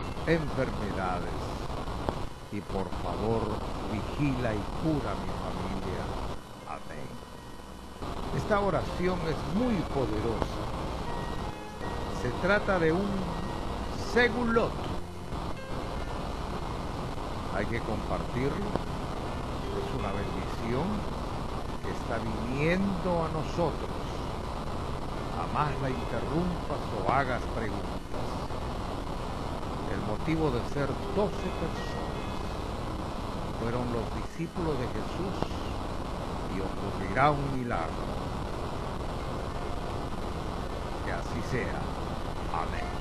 enfermedades. Y por favor, vigila y cura a mi familia. Amén. Esta oración es muy poderosa. Se trata de un segulot. Hay que compartirlo. Es una bendición que está viniendo a nosotros. Jamás la interrumpas o hagas preguntas. El motivo de ser 12 personas fueron los discípulos de Jesús y ocurrirá un milagro. Que así sea. Amén.